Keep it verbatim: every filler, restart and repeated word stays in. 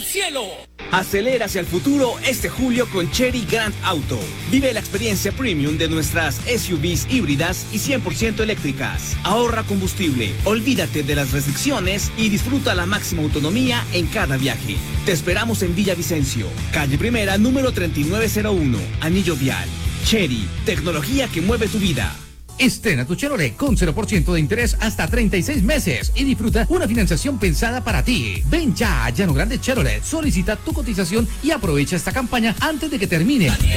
cielo. Acelera hacia el futuro este julio con Chery Grand Auto. Vive la experiencia premium de nuestras S U Vs híbridas y cien por ciento eléctricas. Ahorra combustible, olvídate de las restricciones y disfruta la máxima autonomía en cada viaje. Te esperamos en Villavicencio, calle Primera, número treinta y nueve cero uno, Anillo Vial. Chery, tecnología que mueve tu vida. Estrena tu Chevrolet con cero por ciento de interés hasta treinta y seis meses y disfruta una financiación pensada para ti. Ven ya a Llano Grande Chevrolet, solicita tu cotización y aprovecha esta campaña antes de que termine.